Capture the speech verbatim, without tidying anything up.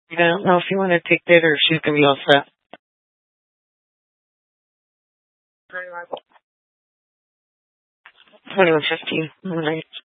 I don't know if you want to take that or if she's going to be all set. twenty-one fifteen.